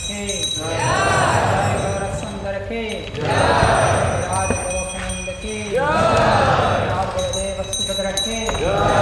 के जय गौर सुंदर के राज गोखनंद के राज गुरुदेव सुभद्रा के